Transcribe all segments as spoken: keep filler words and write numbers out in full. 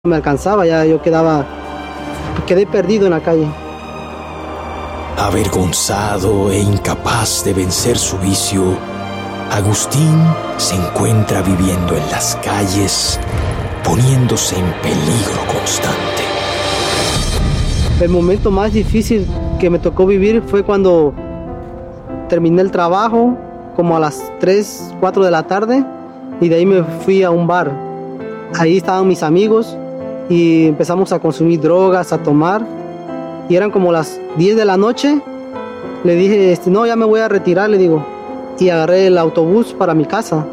me alcanzaba, ya yo quedaba, quedé perdido en la calle. Avergonzado e incapaz de vencer su vicio, Agustín se encuentra viviendo en las calles, poniéndose en peligro constante. El momento más difícil que me tocó vivir fue cuando terminé el trabajo, como a las tres, cuatro de la tarde, y de ahí me fui a un bar. Ahí estaban mis amigos y empezamos a consumir drogas, a tomar, y eran como las diez de la noche. Le dije, este, no, ya me voy a retirar, le digo, y agarré el autobús para mi casa.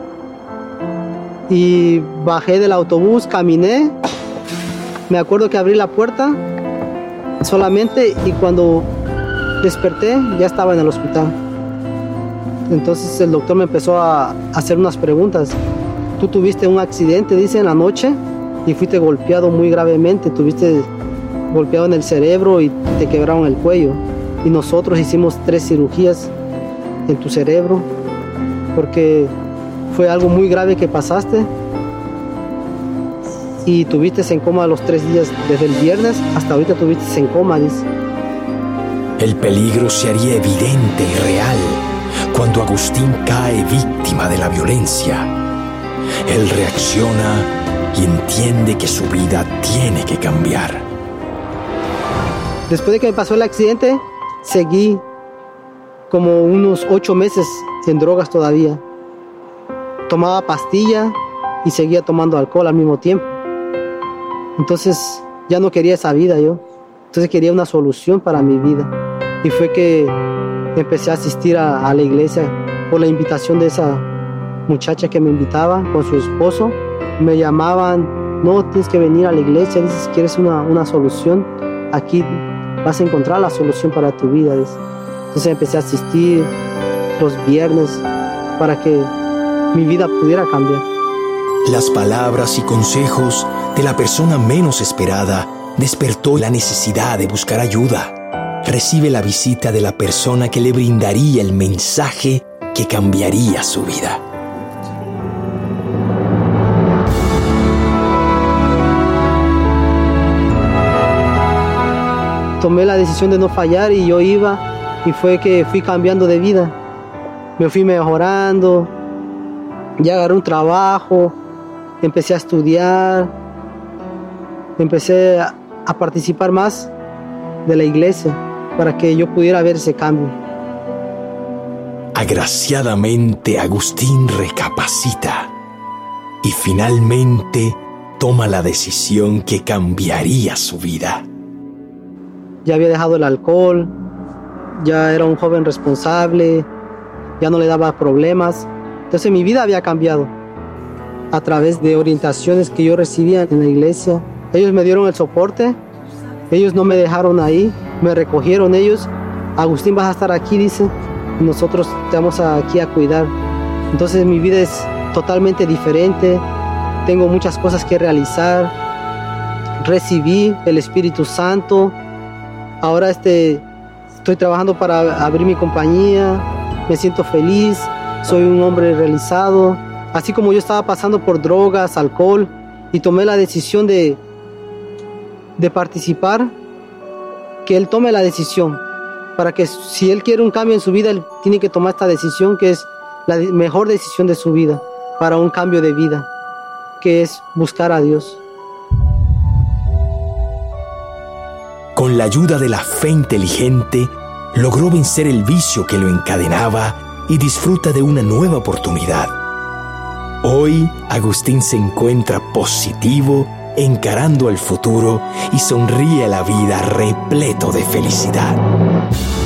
Y bajé del autobús, caminé, me acuerdo que abrí la puerta solamente, y cuando desperté ya estaba en el hospital. Entonces el doctor me empezó a hacer unas preguntas. Tú tuviste un accidente, dice, en la noche y fuiste golpeado muy gravemente, tuviste golpeado en el cerebro y te quebraron el cuello. Y nosotros hicimos tres cirugías en tu cerebro porque fue algo muy grave que pasaste y tuviste en coma los tres días, desde el viernes hasta ahorita tuviste en coma, dice. El peligro se haría evidente y real cuando Agustín cae víctima de la violencia. Él reacciona y entiende que su vida tiene que cambiar. Después de que me pasó el accidente, seguí como unos ocho meses en drogas todavía. Tomaba pastilla y seguía tomando alcohol al mismo tiempo. Entonces ya no quería esa vida yo. Entonces quería una solución para mi vida. Y fue que empecé a asistir a, a la iglesia por la invitación de esa muchacha que me invitaba con su esposo. Me llamaban, no, tienes que venir a la iglesia, dices, si quieres una, una solución, aquí vas a encontrar la solución para tu vida, dice. Entonces empecé a asistir los viernes para que mi vida pudiera cambiar. Las palabras y consejos de la persona menos esperada despertó la necesidad de buscar ayuda. Recibe la visita de la persona que le brindaría el mensaje que cambiaría su vida. Tomé la decisión de no fallar y yo iba, y fue que fui cambiando de vida. Me fui mejorando, ya agarré un trabajo, empecé a estudiar, empecé a, a participar más de la iglesia para que yo pudiera ver ese cambio. Agraciadamente, Agustín recapacita y finalmente toma la decisión que cambiaría su vida. Ya había dejado el alcohol, ya era un joven responsable, ya no le daba problemas. Entonces mi vida había cambiado a través de orientaciones que yo recibía en la iglesia. Ellos me dieron el soporte, ellos no me dejaron ahí, me recogieron ellos. Agustín, vas a estar aquí, dice, y nosotros te vamos a, aquí a cuidar. Entonces mi vida es totalmente diferente, tengo muchas cosas que realizar, recibí el Espíritu Santo. Ahora este, estoy trabajando para abrir mi compañía, me siento feliz, soy un hombre realizado. Así como yo estaba pasando por drogas, alcohol, y tomé la decisión de, de participar, que él tome la decisión, para que si él quiere un cambio en su vida, él tiene que tomar esta decisión, que es la mejor decisión de su vida, para un cambio de vida, que es buscar a Dios. Con la ayuda de la fe inteligente, logró vencer el vicio que lo encadenaba y disfruta de una nueva oportunidad. Hoy, Agustín se encuentra positivo, encarando el futuro y sonríe a la vida repleto de felicidad.